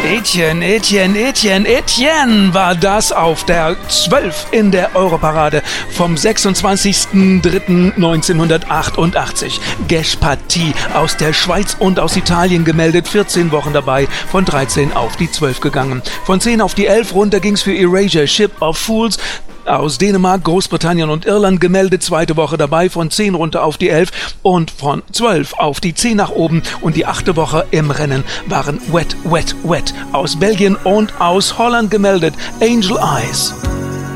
Etienne war das auf der 12 in der Europarade vom 26.03.1988. Geschpartie aus der Schweiz und aus Italien gemeldet, 14 Wochen dabei, von 13 auf die 12 gegangen. Von 10 auf die 11 runter ging's für Erasure, Ship of Fools. Aus Dänemark, Großbritannien und Irland gemeldet, zweite Woche dabei, von 10 runter auf die 11 und von 12 auf die 10 nach oben und die 8. Woche im Rennen waren Wet, Wet, Wet aus Belgien und aus Holland gemeldet, Angel Eyes.